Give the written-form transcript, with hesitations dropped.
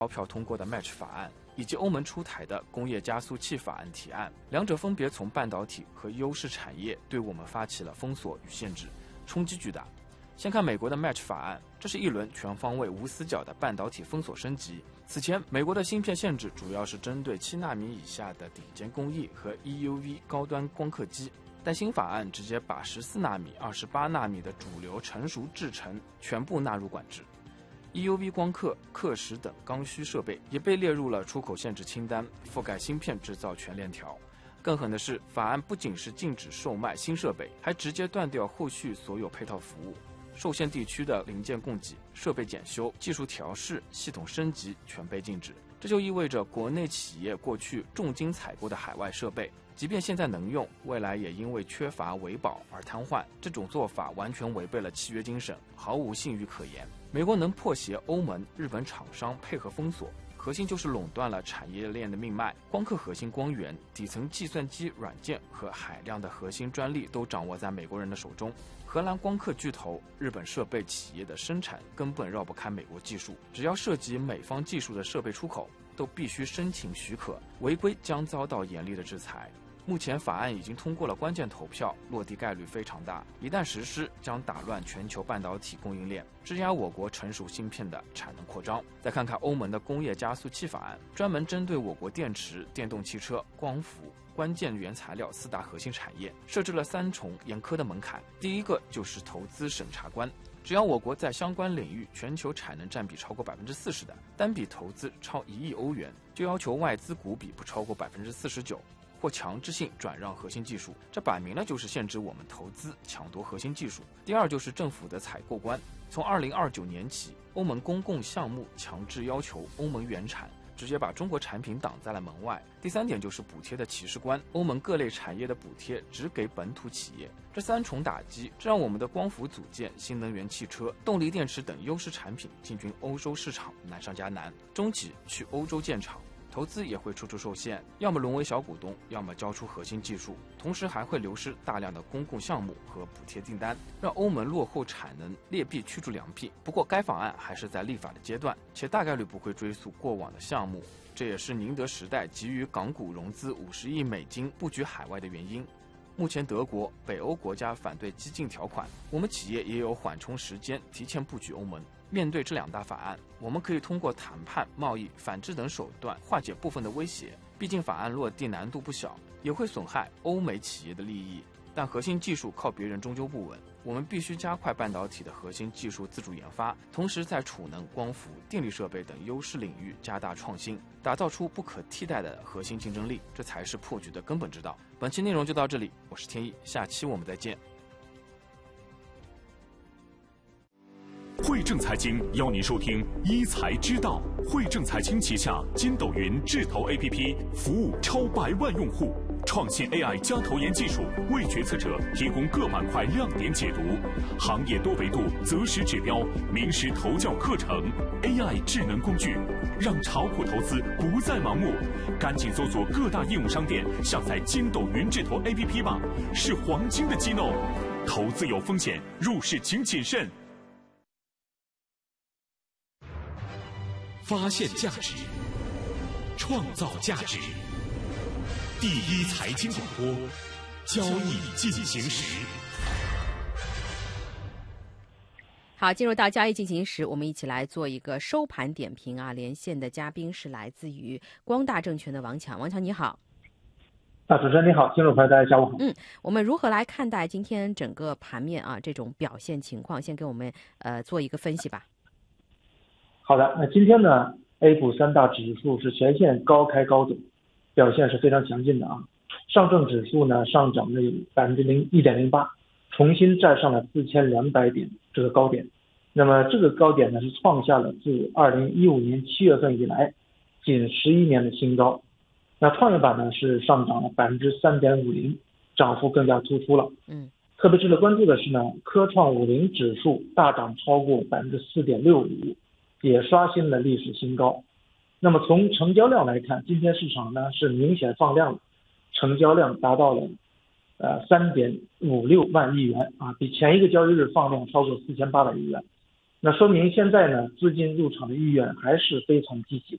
高票通过的 Match 法案，以及欧盟出台的工业加速器法案提案，两者分别从半导体和优势产业对我们发起了封锁与限制，冲击巨大。先看美国的 Match 法案，这是一轮全方位无死角的半导体封锁升级。此前，美国的芯片限制主要是针对7纳米以下的顶尖工艺和 EUV 高端光刻机，但新法案直接把14纳米、28纳米的主流成熟制程全部纳入管制。EUV 光刻、刻蚀等刚需设备也被列入了出口限制清单，覆盖芯片制造全链条。更狠的是，法案不仅是禁止售卖新设备，还直接断掉后续所有配套服务。受限地区的零件供给、设备检修、技术调试、系统升级全被禁止。这就意味着国内企业过去重金采购的海外设备，即便现在能用，未来也因为缺乏维保而瘫痪。这种做法完全违背了契约精神，毫无信誉可言。美国能迫胁欧盟、日本厂商配合封锁，核心就是垄断了产业链的命脉。光刻核心光源、底层计算机软件和海量的核心专利都掌握在美国人的手中。荷兰光刻巨头、日本设备企业的生产根本绕不开美国技术，只要涉及美方技术的设备出口，都必须申请许可，违规将遭到严厉的制裁。目前法案已经通过了关键投票，落地概率非常大，一旦实施将打乱全球半导体供应链，施压我国成熟芯片的产能扩张。再看看欧盟的工业加速器法案，专门针对我国电池、电动汽车、光伏、关键原材料4大核心产业，设置了3重严苛的门槛。第一个就是投资审查关，只要我国在相关领域全球产能占比超过40%的，单笔投资超1亿欧元，就要求外资股比不超过49%，或强制性转让核心技术，这摆明了就是限制我们投资、抢夺核心技术。第二就是政府的采购关，从2029年起，欧盟公共项目强制要求欧盟原产，直接把中国产品挡在了门外。第三点就是补贴的歧视关，欧盟各类产业的补贴只给本土企业。这3重打击，这让我们的光伏组件、新能源汽车、动力电池等优势产品进军欧洲市场难上加难，中企去欧洲建厂，投资也会处处受限，要么沦为小股东，要么交出核心技术，同时还会流失大量的公共项目和补贴订单，让欧盟落后产能，劣币驱逐良币。不过该法案还是在立法的阶段，且大概率不会追溯过往的项目，这也是宁德时代急于港股融资50亿美金布局海外的原因。目前德国、北欧国家反对激进条款，我们企业也有缓冲时间，提前布局欧盟。面对这2大法案，我们可以通过谈判、贸易、反制等手段化解部分的威胁。毕竟法案落地难度不小，也会损害欧美企业的利益。但核心技术靠别人终究不稳，我们必须加快半导体的核心技术自主研发，同时在储能、光伏、电力设备等优势领域加大创新，打造出不可替代的核心竞争力，这才是破局的根本之道。本期内容就到这里，我是天意，下期我们再见。 汇正财经邀您收听一财之道。汇正财经旗下筋斗云智投 APP 服务超100万用户，创新 AI 加投研技术，为决策者提供各板块亮点解读，行业多维度择时指标，名师投教课程 ，AI 智能工具，让炒股投资不再盲目。赶紧搜索各大应用商店，下载筋斗云智投 APP 吧，是黄金的机弄。投资有风险，入市请谨慎。发现价值，创造价值。第一财经广播，交易进行时。 好，进入到交易进行时，我们一起来做一个收盘点评啊。连线的嘉宾是来自于光大证券的王强，王强你好。 主持人你好，听众朋友大家下午好。 我们如何来看待今天整个盘面啊这种表现情况？先给我们做一个分析吧。 好的，那今天呢 ，A 股3大指数是全线高开高走，表现是非常强劲的啊。上证指数呢上涨了1.08%，重新站上了4200点这个高点。那么这个高点呢是创下了自2015年7月份以来仅11年的新高。那创业板呢是上涨了3.50%，涨幅更加突出了。特别值得关注的是呢，科创50指数大涨超过4.65%。也刷新了历史新高。那么从成交量来看，今天市场呢是明显放量了，成交量达到了3.56万亿元啊，比前一个交易日放量超过4800亿元。 那说明现在呢资金入场的意愿还是非常积极的。